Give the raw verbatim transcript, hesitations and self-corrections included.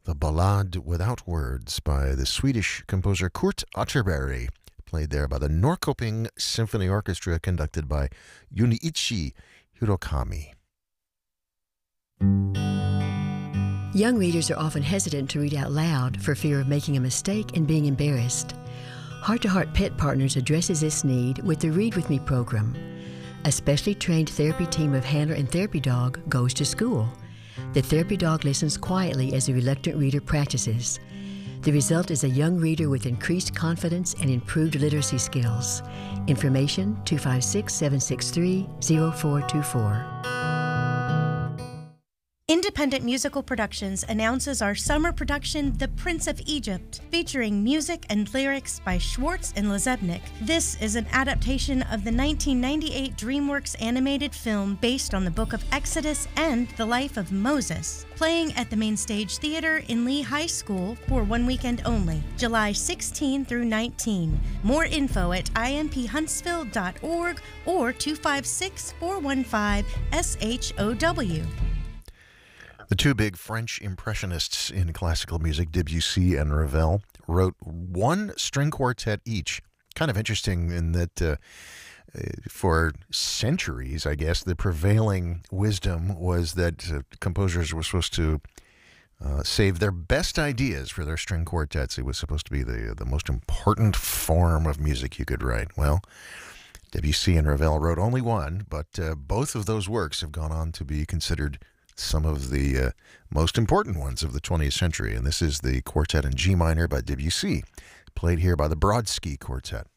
The Ballade Without Words by the Swedish composer Kurt Atterberg, played there by the Norrköping Symphony Orchestra, conducted by Junichi Hirokami. Young readers are often hesitant to read out loud for fear of making a mistake and being embarrassed. Heart to Heart Pet Partners addresses this need with the Read With Me program. A specially trained therapy team of handler and therapy dog goes to school. The therapy dog listens quietly as the reluctant reader practices. The result is a young reader with increased confidence and improved literacy skills. Information two five six, seven six three, zero four two four. Independent Musical Productions announces our summer production, The Prince of Egypt, featuring music and lyrics by Schwartz and Lezebnik. This is an adaptation of the nineteen ninety-eight DreamWorks animated film based on the Book of Exodus and the life of Moses, playing at the Main Stage Theater in Lee High School for one weekend only, July sixteenth through nineteenth. More info at I M P huntsville dot org or two five six, four one five, S H O W. The two big French impressionists in classical music, Debussy and Ravel, wrote one string quartet each. Kind of interesting in that uh, for centuries, I guess, the prevailing wisdom was that uh, composers were supposed to uh, save their best ideas for their string quartets. It was supposed to be the, the most important form of music you could write. Well, Debussy and Ravel wrote only one, but uh, both of those works have gone on to be considered some of the uh, most important ones of the twentieth century. And this is the Quartet in G minor by Debussy, played here by the Brodsky Quartet.